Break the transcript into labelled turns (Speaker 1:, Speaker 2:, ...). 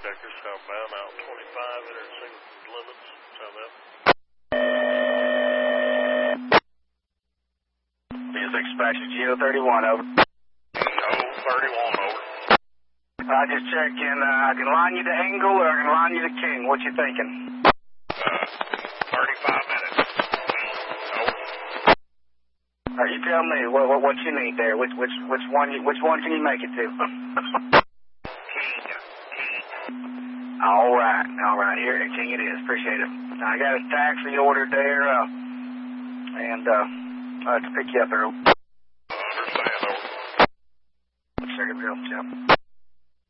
Speaker 1: checker southbound out 25 enter single limits southbound.
Speaker 2: Dispatch Geo 31 over.
Speaker 1: Geo 31 over.
Speaker 2: Just checking. I can line you to Angle or I can line you to King. What you thinking?
Speaker 1: 35 minutes. Over.
Speaker 2: All right, you tell me what you need there. Which one can you make it to? All right. Here, King it is. Appreciate it. I got a taxi ordered there, and I'll have to pick you up there.
Speaker 1: Understand, over.
Speaker 2: Check it, Bill.